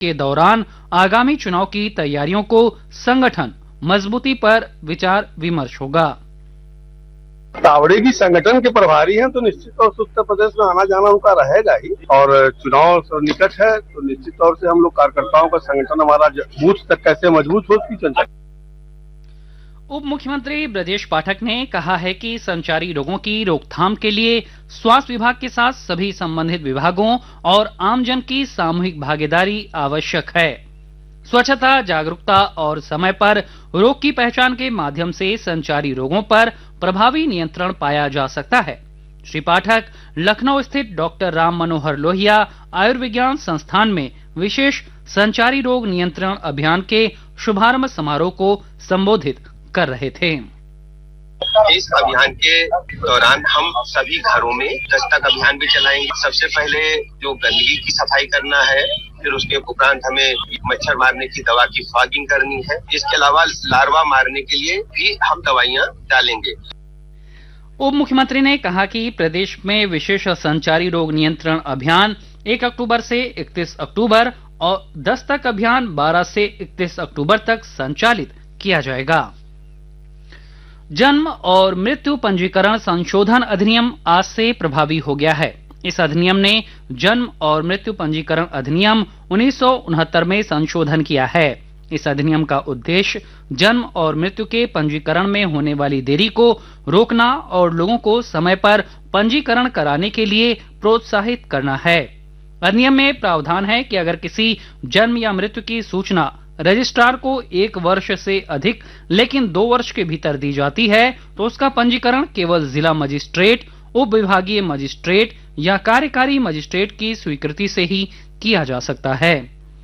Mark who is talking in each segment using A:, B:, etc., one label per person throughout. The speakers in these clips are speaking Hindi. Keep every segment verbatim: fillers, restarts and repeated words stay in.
A: के दौरान आगामी चुनाव की तैयारियों को संगठन मजबूती पर विचार विमर्श होगा।
B: तावड़े भी संगठन के प्रभारी हैं, तो निश्चित तौर से उत्तर प्रदेश में आना जाना उनका रहेगा ही, और चुनाव निकट है तो निश्चित तौर से हम लोग कार्यकर्ताओं का संगठन हमारा बूथ तक कैसे मजबूत हो उसकी चर्चा।
A: उप मुख्यमंत्री ब्रजेश पाठक ने कहा है कि संचारी रोगों की रोकथाम के लिए स्वास्थ्य विभाग के साथ सभी संबंधित विभागों और आमजन की सामूहिक भागीदारी आवश्यक है। स्वच्छता, जागरूकता और समय पर रोग की पहचान के माध्यम से संचारी रोगों पर प्रभावी नियंत्रण पाया जा सकता है। श्री पाठक लखनऊ स्थित डॉक्टर राम मनोहर लोहिया आयुर्विज्ञान संस्थान में विशेष संचारी रोग नियंत्रण अभियान के शुभारंभ समारोह को संबोधित कर रहे थे।
C: इस अभियान के दौरान हम सभी घरों में दस्तक अभियान भी चलाएंगे। सबसे पहले जो गंदगी की सफाई करना है, फिर उसके उपरांत हमें मच्छर मारने की दवा की फॉगिंग करनी है। इसके अलावा लार्वा मारने के लिए भी हम दवाइयां डालेंगे।
A: उप मुख्यमंत्री ने कहा कि प्रदेश में विशेष संचारी रोग नियंत्रण अभियान एक अक्टूबर से इकतीस अक्टूबर और दस्तक अभियान बारह से इकतीस अक्टूबर तक संचालित किया जाएगा। जन्म और मृत्यु पंजीकरण संशोधन अधिनियम आज से प्रभावी हो गया है। इस अधिनियम ने जन्म और मृत्यु पंजीकरण अधिनियम उन्नीस सौ उनहत्तर में संशोधन किया है। इस अधिनियम का उद्देश्य जन्म और मृत्यु के पंजीकरण में होने वाली देरी को रोकना और लोगों को समय पर पंजीकरण कराने के लिए प्रोत्साहित करना है। अधिनियम में प्रावधान है कि अगर किसी जन्म या मृत्यु की सूचना रजिस्ट्रार को एक वर्ष से अधिक लेकिन दो वर्ष के भीतर दी जाती है तो उसका पंजीकरण केवल जिला मजिस्ट्रेट, उप विभागीय मजिस्ट्रेट या कार्यकारी मजिस्ट्रेट की स्वीकृति से ही किया जा सकता है।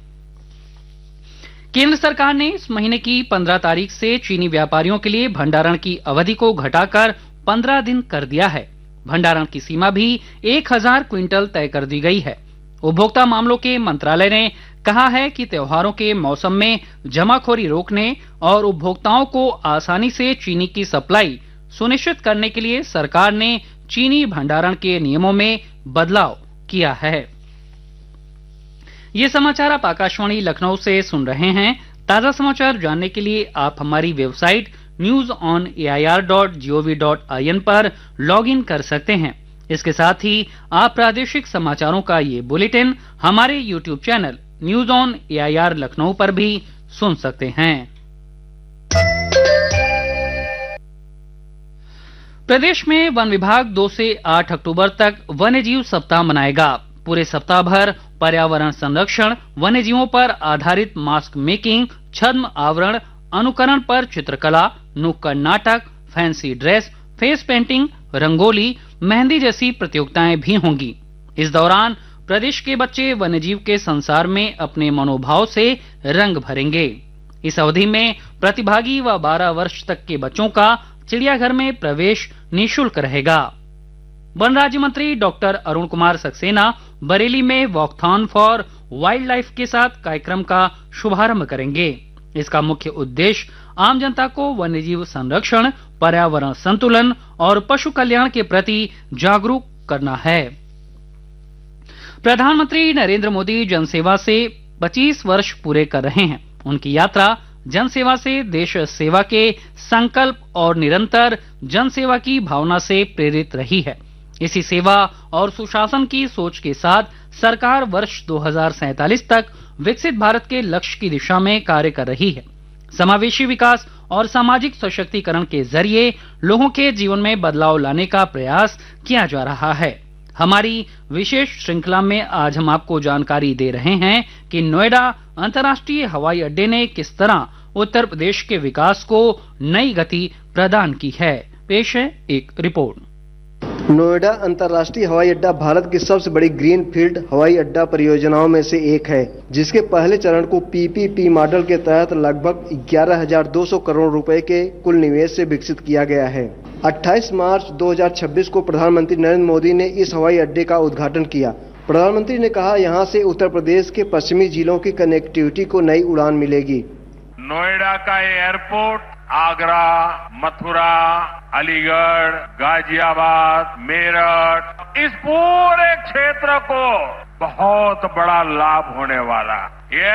A: केंद्र सरकार ने इस महीने की पंद्रह तारीख से चीनी व्यापारियों के लिए भंडारण की अवधि को घटाकर पंद्रह दिन कर दिया है। भंडारण की सीमा भी एक हजार क्विंटल तय कर दी गई है। उपभोक्ता मामलों के मंत्रालय ने कहा है कि त्योहारों के मौसम में जमाखोरी रोकने और उपभोक्ताओं को आसानी से चीनी की सप्लाई सुनिश्चित करने के लिए सरकार ने चीनी भंडारण के नियमों में बदलाव किया है। ये समाचार आप आकाशवाणी लखनऊ से सुन रहे हैं। ताजा समाचार जानने के लिए आप हमारी website news on A I R dot G O V dot I N पर लॉग इन कर सकते हैं। इसके साथ ही आप प्रादेशिक समाचारों का ये बुलेटिन हमारे YouTube channel news on A I R Lucknow पर भी सुन सकते हैं। प्रदेश में वन विभाग दो से आठ अक्टूबर तक वन्यजीव सप्ताह मनाएगा। पूरे सप्ताह भर पर्यावरण संरक्षण, वन्यजीवों पर आधारित मास्क मेकिंग, छद्म आवरण, अनुकरण पर चित्रकला, नुक्कड़ नाटक, fancy dress, face painting, rangoli, mehndi जैसी प्रतियोगिताएं भी होंगी। इस दौरान प्रदेश के बच्चे वन्यजीव के संसार में अपने मनोभाव से रंग भरेंगे। इस अवधि में प्रतिभागी व बारह वर्ष तक के बच्चों का चिड़ियाघर में प्रवेश निःशुल्क रहेगा। वन राज्य मंत्री डॉक्टर अरुण कुमार सक्सेना बरेली में वॉकथॉन फॉर वाइल्ड लाइफ के साथ कार्यक्रम का शुभारंभ करेंगे। इसका मुख्य उद्देश्य आम जनता को वन्यजीव संरक्षण, पर्यावरण संतुलन और पशु कल्याण के प्रति जागरूक करना है। प्रधानमंत्री नरेंद्र मोदी जनसेवा से पच्चीस वर्ष पूरे कर रहे हैं। उनकी यात्रा जनसेवा से देश सेवा के संकल्प और निरंतर जनसेवा की भावना से प्रेरित रही है। इसी सेवा और सुशासन की सोच के साथ सरकार वर्ष दो हजार सैंतालीस तक विकसित भारत के लक्ष्य की दिशा में कार्य कर रही है। समावेशी विकास और सामाजिक सशक्तिकरण के जरिए लोगों के जीवन में बदलाव लाने का प्रयास किया जा रहा है। हमारी विशेष श्रृंखला में आज हम आपको जानकारी दे रहे हैं कि नोएडा अंतर्राष्ट्रीय हवाई अड्डे ने किस तरह उत्तर प्रदेश के विकास को नई गति प्रदान की है। पेश है एक रिपोर्ट।
D: नोएडा अंतर्राष्ट्रीय हवाई अड्डा भारत की सबसे बड़ी ग्रीन फील्ड हवाई अड्डा परियोजनाओं में से एक है, जिसके पहले चरण को पी पी पी मॉडल के तहत लगभग ग्यारह हजार दो सौ करोड़ रुपए के कुल निवेश से विकसित किया गया है। अट्ठाईस मार्च दो हजार छब्बीस को प्रधानमंत्री नरेंद्र मोदी ने इस हवाई अड्डे का उद्घाटन किया। प्रधानमंत्री ने कहा, यहाँ से उत्तर प्रदेश के पश्चिमी जिलों की कनेक्टिविटी को नई उड़ान मिलेगी।
E: नोएडा का एयरपोर्ट आगरा, मथुरा, अलीगढ़, गाजियाबाद, मेरठ, इस पूरे क्षेत्र को बहुत बड़ा लाभ होने वाला है। ये